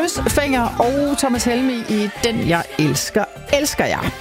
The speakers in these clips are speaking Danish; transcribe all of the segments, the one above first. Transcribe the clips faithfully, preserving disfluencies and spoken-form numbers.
Jonas Fenger og Thomas Helmig i Den Jeg Elsker, Elsker Jeg.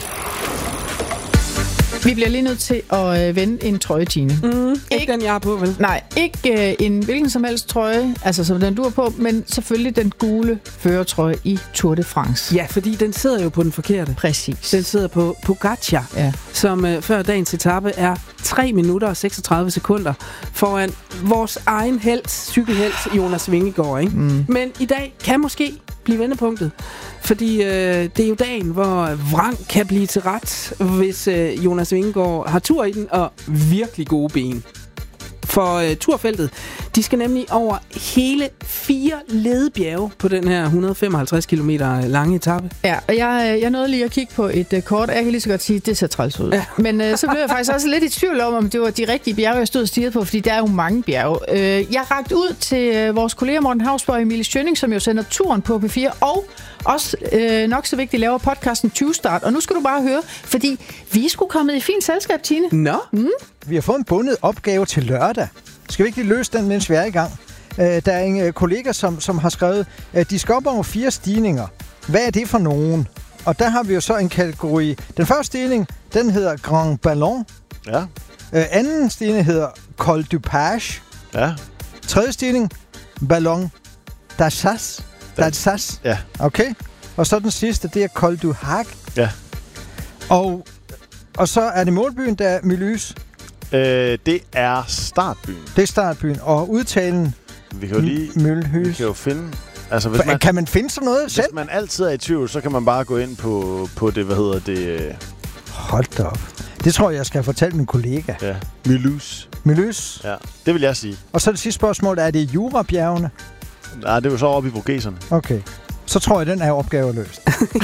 Vi bliver lige nødt til at øh, vende en trøje, Tine. Mm, ikke, ikke den, jeg har på, vel? Nej, ikke øh, en hvilken som helst trøje, altså som den du har på, men selvfølgelig den gule førertrøje i Tour de France. Ja, fordi den sidder jo på den forkerte. Præcis. Den sidder på Pogacar, ja. som øh, før dagens etape er tre minutter og seksogtredive sekunder foran vores egen helt, cykelhelt Jonas Vingegaard. Ikke? Mm. Men i dag kan måske blive vendepunktet. Fordi øh, det er jo dagen, hvor vrang kan blive til ret, hvis øh, Jonas Vingegaard har tur i den og virkelig gode ben. For øh, turfeltet, de skal nemlig over hele fire ledebjerge på den her et hundrede og femoghalvtreds kilometer lange etape. Ja, og jeg, jeg nåede lige at kigge på et uh, kort, og jeg kan lige så godt sige, at det ser træls ud. Ja. Men uh, så blev jeg faktisk også lidt i tvivl om, om det var de rigtige bjerge, jeg stod og stirrede på, fordi der er jo mange bjerge. Uh, jeg rakte ud til uh, vores kollega Morten Hausborg og Emilie Schønning, som jo sender turen på P fire, og også øh, nok så vigtigt laver podcasten tyve start. Og nu skal du bare høre, fordi vi skulle komme i fint selskab, Tine. Nå. Mm. Vi har fået en bundet opgave til lørdag. Skal vi ikke lige løse den, mens vi er i gang? Uh, der er en uh, kollega, som, som har skrevet, at de skal op over fire stigninger. Hvad er det for nogen? Og der har vi jo så en kategori. Den første stigning, den hedder Grand Ballon. Ja. Uh, anden stigning hedder Col du Page. Ja. Tredje stigning, Ballon d'Alsace. D'Alsace. Ja. Okay. Og så den sidste, det er Col du Hague. Ja. Og, og så er det målbyen, der er Mulhouse. Øh, det er startbyen. Det er startbyen. Og udtalen Vi kan jo lige... Mulhouse. Vi kan jo finde... Altså, hvis man, kan man finde sådan noget hvis selv? Hvis man altid er i tvivl, så kan man bare gå ind på, på det, hvad hedder det... Hold da op. Det tror jeg, jeg skal fortælle min kollega. Ja. Mulhouse. Mulhouse. Ja, det vil jeg sige. Og så det sidste spørgsmål, er det Jurabjergene? Nej, det er jo så oppe i Vogeserne. Okay. Så tror jeg, den er opgave løst.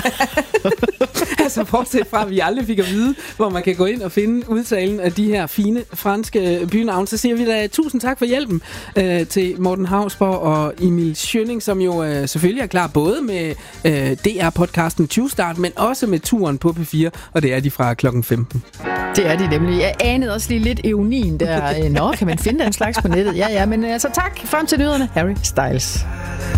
Altså, bortset fra, at vi aldrig fik at vide, hvor man kan gå ind og finde udtalen af de her fine franske bynavne, så siger vi da tusind tak for hjælpen øh, til Morten Hausborg og Emil Schønning, som jo øh, selvfølgelig er klar både med øh, D R-podcasten tyve start, men også med turen på P fire, og det er de fra klokken femten. Det er de nemlig. Jeg anede også lige lidt ironien der. Nå, kan man finde den slags på nettet? Ja, ja, men altså tak. Frem til nyhederne. Harry Styles.